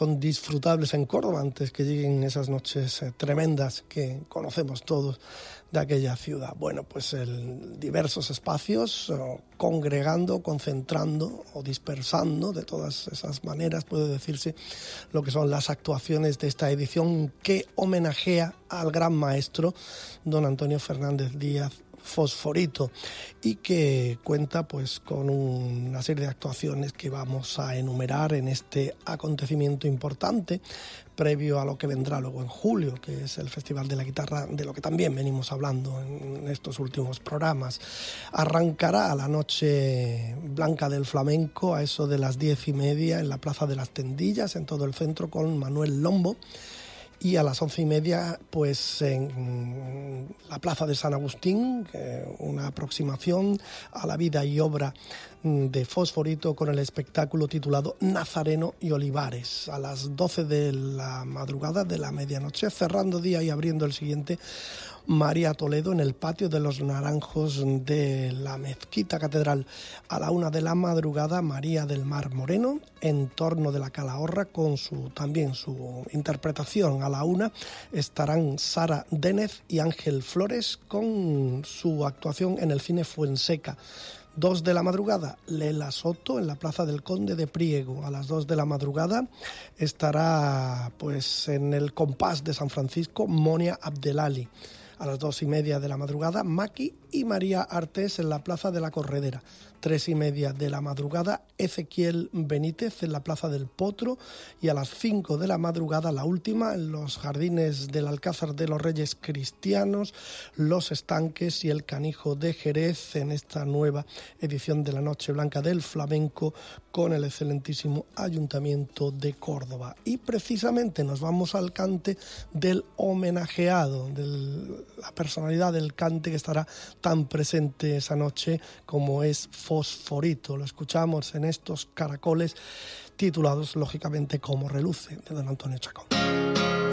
son disfrutables en Córdoba antes que lleguen esas noches tremendas que conocemos todos de aquella ciudad. Bueno, pues diversos espacios congregando, concentrando o dispersando, de todas esas maneras puede decirse, lo que son las actuaciones de esta edición que homenajea al gran maestro don Antonio Fernández Díaz Fosforito, y que cuenta pues con una serie de actuaciones que vamos a enumerar en este acontecimiento importante previo a lo que vendrá luego en julio, que es el Festival de la Guitarra, de lo que también venimos hablando en estos últimos programas. Arrancará la Noche Blanca del Flamenco a eso de las 10:30 en la Plaza de las Tendillas, en todo el centro, con Manuel Lombo. Y a las 11:30, pues en la Plaza de San Agustín, una aproximación a la vida y obra de Fosforito con el espectáculo titulado Nazareno y Olivares. A las 12 de la madrugada, de la medianoche, cerrando día y abriendo el siguiente, María Toledo en el Patio de los Naranjos de la Mezquita Catedral. A la 1 de la madrugada, María del Mar Moreno, en torno de la Calahorra, con también su interpretación. A la 1 estarán Sara Dénez y Ángel Flores con su actuación en el Cine Fuenseca. 2 de la madrugada, Lela Soto en la Plaza del Conde de Priego. A las 2 de la madrugada estará pues en el Compás de San Francisco Monia Abdelali. A las 2:30 de la madrugada, Maki y María Artés en la Plaza de la Corredera. 3:30 de la madrugada, Ezequiel Benítez en la Plaza del Potro. Y a las 5 de la madrugada, la última, en los jardines del Alcázar de los Reyes Cristianos, Los Estanques y el Canijo de Jerez, en esta nueva edición de la Noche Blanca del Flamenco con el excelentísimo Ayuntamiento de Córdoba. Y precisamente nos vamos al cante del homenajeado, de la personalidad del cante que estará tan presente esa noche como es Fosforito. Lo escuchamos en estos caracoles titulados lógicamente Como reluce, de don Antonio Chacón.